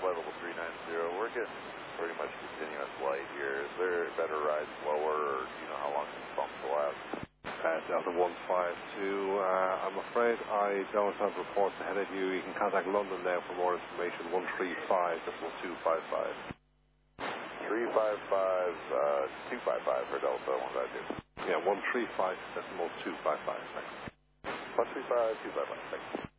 flight level 390. We're getting pretty much continuous light here. Is there a better ride slower, or do you know how long these bumps will last? Delta 152, I'm afraid I don't have reports ahead of you. You can contact London now for more information, 135.2255. 255 for Delta 152. Yeah, 135.255. Thanks. 135.255, thanks.